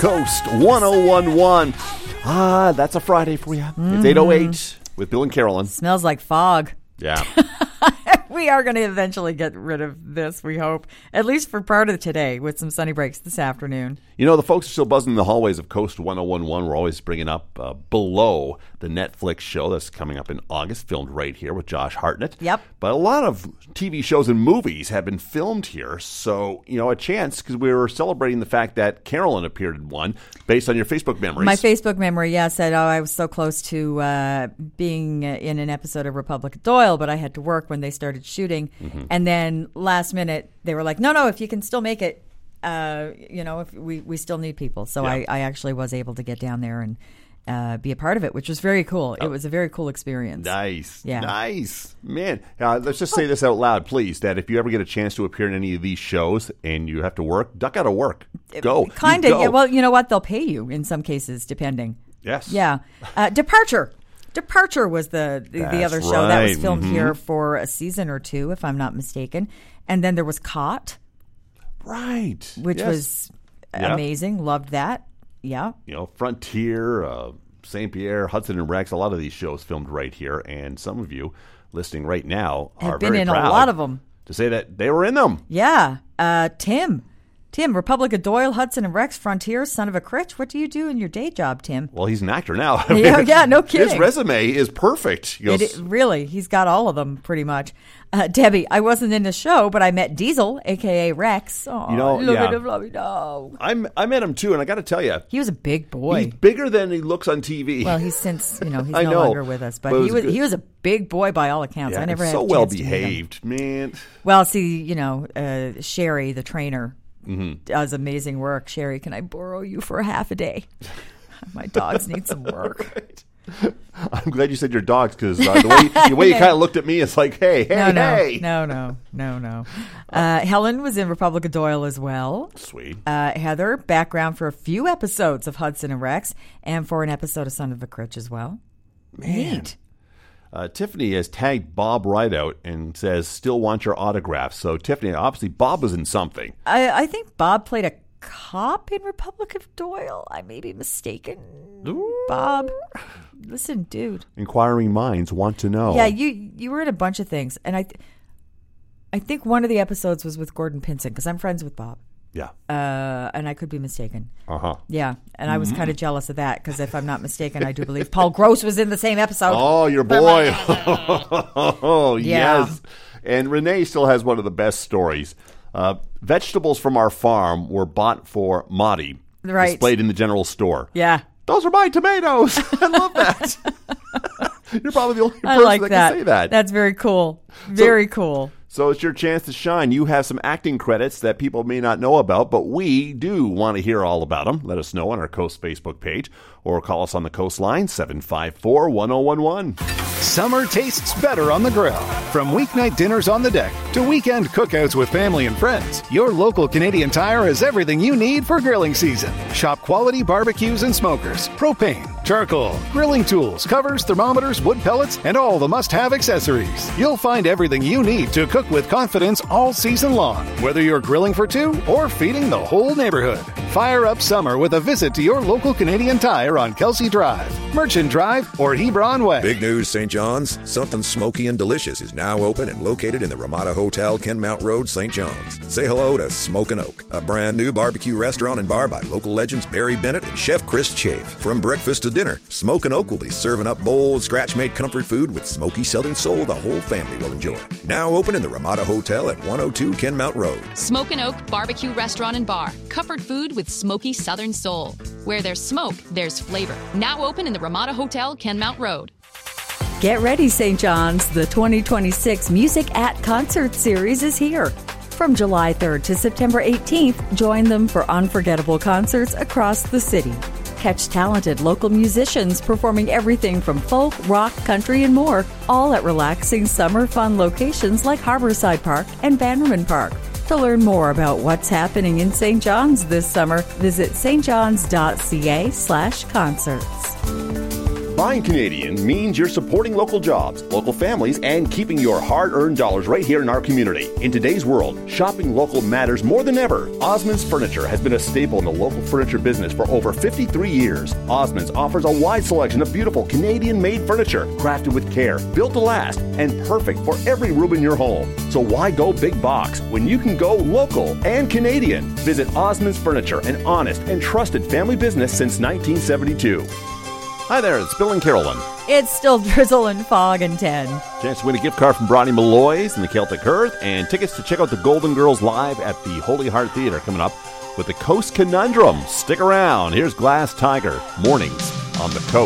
Coast 1011. That's a Friday for you. It's 8:08 with Bill and Carolyn. Smells like fog. Yeah. We are going to eventually get rid of this, we hope, at least for part of today with some sunny breaks this afternoon. You know, the folks are still buzzing in the hallways of Coast 1011. We're always bringing up Below, the Netflix show that's coming up in August, filmed right here with Josh Hartnett. Yep. But a lot of TV shows and movies have been filmed here. So, you know, a chance, because we were celebrating the fact that Carolyn appeared in one based on your Facebook memories. My Facebook memory, said, I was so close to being in an episode of Republic of Doyle, but I had to work when they started shooting. Mm-hmm. And then last minute, they were like, no, if you can still make it, if we still need people. So I actually was able to get down there and be a part of it, which was very cool. It was a very cool experience. Nice. Yeah. Nice. Man, let's just say this out loud, please, that if you ever get a chance to appear in any of these shows and you have to work, duck out of work. Go. Kind of. Yeah, well, you know what? They'll pay you in some cases, depending. Yes. Yeah. Departure. Departure was the other show that was filmed here for a season or two, if I'm not mistaken. And then there was Caught. Right. Which was amazing. Loved that. Yeah. You know, Frontier, St. Pierre, Hudson and Rex, a lot of these shows filmed right here. And some of you listening right now have been in a lot of them. To say that they were in them. Yeah. Tim, Republic of Doyle, Hudson and Rex, Frontier, Son of a Critch. What do you do in your day job, Tim? Well, he's an actor now. Yeah, no kidding. His resume is perfect. Really, he's got all of them pretty much. Debbie, I wasn't in the show, but I met Diesel, a.k.a. Rex. Oh, I met him, too, and I got to tell you. He was a big boy. He's bigger than he looks on TV. Well, he's he's no longer with us, but he was a big boy by all accounts. Yeah, I never had so a chance well to meet behaved, him. Man. Well, see, Sherry, the trainer, does amazing work. Sherry, can I borrow you for half a day? My dogs need some work. Right. I'm glad you said your dogs, because the way you kind of looked at me, it's like, hey. No. Helen was in Republic of Doyle as well. Sweet. Heather, background for a few episodes of Hudson and Rex, and for an episode of Son of a Critch as well. Man. Neat. Tiffany has tagged Bob Rideout and says, still want your autograph. So, Tiffany, obviously Bob was in something. I think Bob played a cop in Republic of Doyle. I may be mistaken. Ooh. Bob, listen, dude. Inquiring minds want to know. Yeah, you were in a bunch of things. And I think one of the episodes was with Gordon Pinson, because I'm friends with Bob. Yeah. And I could be mistaken. Uh-huh. Yeah. And I was kind of jealous of that, because if I'm not mistaken, I do believe Paul Gross was in the same episode. Oh, your boy. Oh, yeah. Yes. And Renee still has one of the best stories. Vegetables from our farm were bought for Maudie. Right. Displayed in the general store. Yeah. Those are my tomatoes. I love that. You're probably the only person that can say that. That's very cool. Very cool. So it's your chance to shine. You have some acting credits that people may not know about, but we do want to hear all about them. Let us know on our Coast Facebook page or call us on the Coast line, 754-1011. Summer tastes better on the grill. From weeknight dinners on the deck to weekend cookouts with family and friends, your local Canadian Tire has everything you need for grilling season. Shop quality barbecues and smokers, propane, charcoal, grilling tools, covers, thermometers, wood pellets, and all the must-have accessories. You'll find everything you need to cook with confidence all season long, whether you're grilling for two or feeding the whole neighborhood. Fire up summer with a visit to your local Canadian Tire on Kelsey Drive, Merchant Drive, or Hebron Way. Big news, St. John's. Something smoky and delicious is now open and located in the Ramada Hotel, Kenmount Road, St. John's. Say hello to Smokin' Oak, a brand new barbecue restaurant and bar by local legends Barry Bennett and Chef Chris Chafe. From breakfast to dinner, Smokin' Oak will be serving up bold, scratch-made comfort food with smoky Southern soul the whole family will enjoy. Now open in the Ramada Hotel at 102 Kenmount Road. Smokin' Oak Barbecue Restaurant and Bar. Comfort food with smoky Southern soul. Where there's smoke, there's flavor. Now open in the Ramada Hotel, Kenmount Road. Get ready, St. John's. The 2026 Music at Concert Series is here. From July 3rd to September 18th, join them for unforgettable concerts across the city. Catch talented local musicians performing everything from folk, rock, country, and more, all at relaxing summer fun locations like Harborside Park and Bannerman Park. To learn more about what's happening in St. John's this summer, visit stjohns.ca/concerts. Buying Canadian means you're supporting local jobs, local families, and keeping your hard-earned dollars right here in our community. In today's world, shopping local matters more than ever. Osmond's Furniture has been a staple in the local furniture business for over 53 years. Osmond's offers a wide selection of beautiful Canadian-made furniture, crafted with care, built to last, and perfect for every room in your home. So why go big box when you can go local and Canadian? Visit Osmond's Furniture, an honest and trusted family business since 1972. Hi there, it's Bill and Carolyn. It's still drizzle and fog and 10. Chance to win a gift card from Bronny Malloy's and the Celtic Earth, and tickets to check out the Golden Girls live at the Holy Heart Theatre coming up with the Coast Conundrum. Stick around. Here's Glass Tiger, mornings on the Coast.